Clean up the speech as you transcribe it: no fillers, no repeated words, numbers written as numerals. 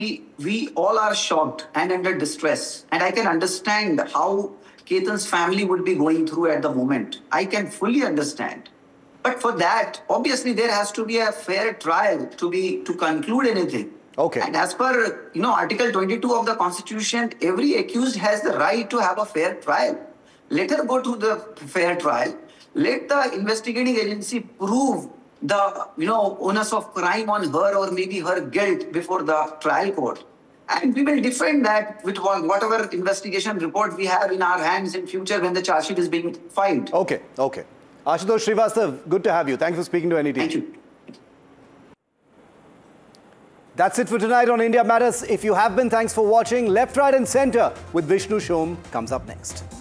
we all are shocked and under distress. And I can understand how Ketan's family would be going through at the moment. I can fully understand. But for that, obviously, there has to be a fair trial to conclude anything. Okay. And as per Article 22 of the Constitution, every accused has the right to have a fair trial. Let her go to the fair trial. Let the investigating agency prove the onus of crime on her or maybe her guilt before the trial court. And we will defend that with whatever investigation report we have in our hands in future when the charge sheet is being filed. Okay, okay. Ashutosh Srivastav, good to have you. Thanks for speaking to NET. Thank you. That's it for tonight on India Matters. If you have been, thanks for watching. Left, Right and Centre with Vishnu Shom comes up next.